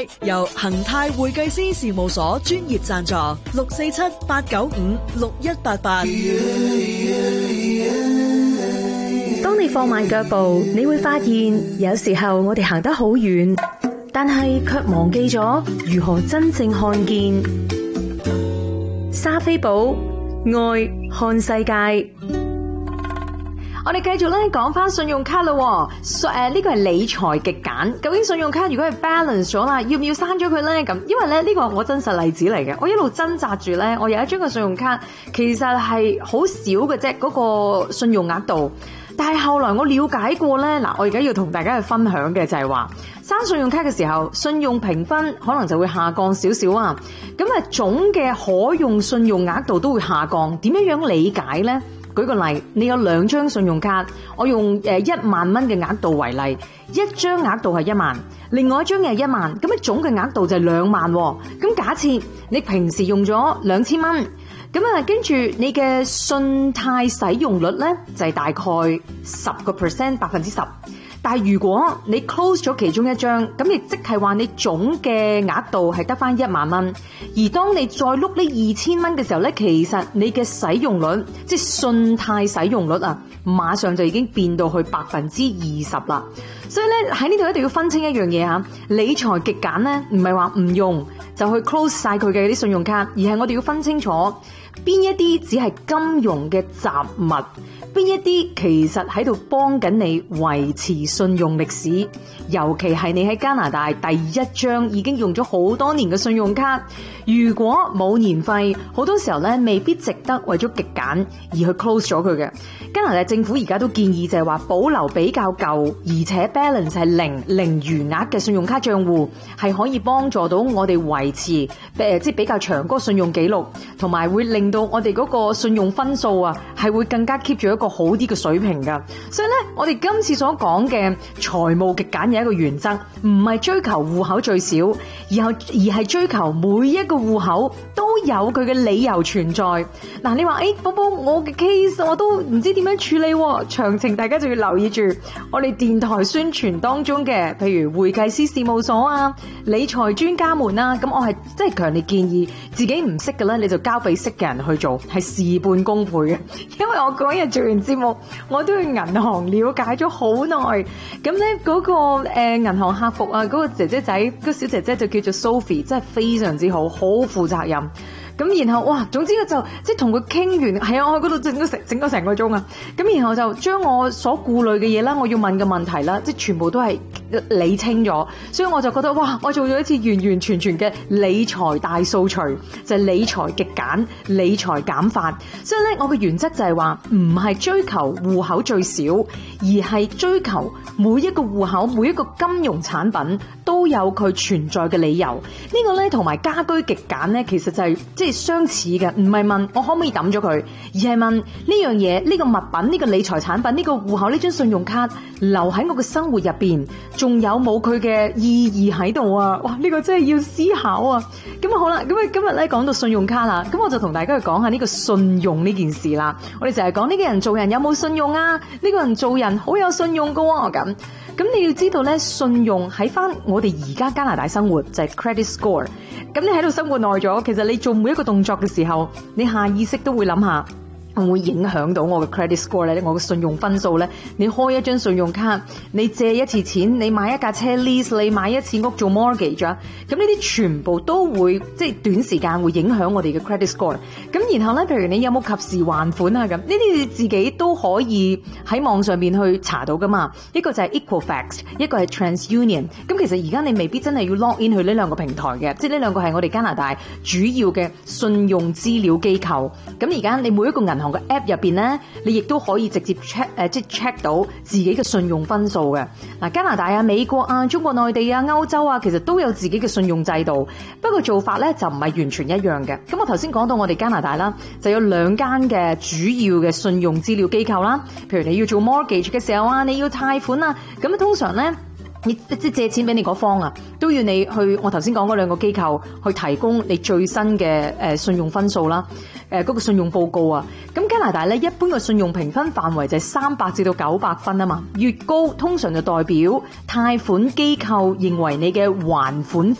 快由恒泰會計師事務所專業贊助，647-895-6188。 當你放慢腳步，你會發現有時候我哋行得好遠，但係卻忘記咗如何真正看見。莎菲寶愛看世界。我哋繼續咧講翻信用卡咯，呢個係理財極簡。究竟信用卡如果係 balance 咗啦，要唔要刪咗佢咧？咁因為咧呢個我真實例子嚟嘅，我一路掙扎住咧，我有一張嘅信用卡，其實係好少嘅啫，嗰個信用額度。但係後來我了解過咧，嗱，我而家要同大家去分享嘅就係話，刪信用卡嘅時候，信用評分可能就會下降少少啊。咁啊，總嘅可用信用額度都會下降。點樣理解咧？舉個例，你有2張信用卡，我用1萬蚊嘅額度為例，一張額度係1萬，另外一張又係1萬，咁總嘅額度就係2萬。咁假設你平時用咗2000蚊，咁啊，跟住你嘅信貸使用率咧就係大概10%， 10%。但係如果你 close 咗其中一張，咁亦即係話你總嘅額度係得翻1萬蚊。而當你再碌呢2000蚊嘅時候咧，其實你嘅使用率，即係信貸使用率啊，馬上就已經變到去20%啦。所以咧喺呢度一定要分清一樣嘢吓，理財極簡咧唔係話唔用就去 close 晒佢嘅啲信用卡，而係我哋要分清楚邊一啲只係金融嘅雜物，邊一啲其實喺度幫緊你維持信用歷史，尤其係你喺加拿大第一張已經用咗好多年嘅信用卡，如果冇年費，好多時候咧未必值得為咗極簡而去 close 咗佢嘅。加拿大政府而家都建議就係話保留比較舊而且 balance 係零餘額嘅信用卡賬戶，係可以幫助到我哋維持即係比較長嗰個信用記錄，同埋會令到我哋嗰個信用分數啊係會更加 keep 住一個好啲嘅水平噶。所以咧，我哋今次所講嘅財務極簡有一個原則，唔係追求戶口最少，而係追求每一個戶口都有佢嘅理由存在。嗱，你話寶寶，我嘅 case 我都唔知點樣處理，詳情大家就要留意住我哋電台宣傳當中嘅，譬如會計師事務所啊、理財專家們啊，咁我係真係強烈建議自己唔識嘅咧，你就交俾識嘅人去做，係事半功倍嘅。因為我嗰日做完節目，我都去銀行了解咗好耐，咁咧嗰個銀行客服啊，嗰個姐姐仔，嗰個小姐姐就叫做 Sophie， 真係非常之好，好負責任。咁然後哇，總之就即係同佢傾完，係啊，我喺嗰度整咗成個鐘啊。咁然後就將我所顧慮嘅嘢啦，我要問嘅問題啦，即係全部都係理清咗。所以我就覺得哇，我做咗一次完完全全嘅理財大掃除，就係理財極簡、理財減法。所以咧，我嘅原則就係話，唔係追求戶口最少，而係追求每一個戶口、每一個金融產品都有佢存在嘅理由。呢個咧同埋家居極簡咧，其實就係即係相似嘅，唔係問我可唔可以抌咗佢，而係問呢樣嘢、呢個物品、呢個理財產品、呢個戶口、呢張信用卡留喺我嘅生活入邊，仲有冇佢嘅意義喺度啊？哇！呢個真係要思考啊！咁好啦，咁今日咧講到信用卡啦，咁我就同大家去講下呢個信用呢件事啦。我哋就係講呢個人做人有冇信用啊？呢個人做人好有信用噶喎，咁你要知道咧，信用喺翻我哋而家加拿大生活就係 credit score。咁你喺度生活耐咗，其實你做每一個動作嘅時候，你下意識都會諗下，會影響到我嘅 credit score 咧，我嘅信用分數咧。你開一張信用卡，你借一次錢，你買一架車 lease， 你買一次屋做 mortgage 啊，咁呢啲全部都會即係短時間會影響我哋嘅 credit score。咁然後咧，譬如你有冇及時還款啊？咁呢啲你自己都可以喺網上面去查到噶嘛。一個就係 Equifax， 一個係 TransUnion。咁其實而家你未必真係要 log in 去呢兩個平台嘅，即係呢兩個係我哋加拿大主要嘅信用資料機構。咁而家你每一個銀行嘅 app 入邊咧，你亦都可以直接 check 到自己嘅信用分數嘅。嗱，加拿大啊、美國啊、中國內地啊、歐洲啊，其實都有自己嘅信用制度，不過做法咧就唔係完全一樣嘅。咁我頭先講到我哋加拿大啦，就有2間嘅主要嘅信用資料機構啦。譬如你要做 mortgage 嘅時候啊，你要貸款啊，咁通常咧，你即係借錢俾你嗰方啊，都要你去我頭先講嗰2個機構去提供你最新嘅信用分數啦，嗰個信用報告啊。咁加拿大咧，一般嘅信用評分範圍就係300至到900分啊嘛，越高通常就代表貸款機構認為你嘅還款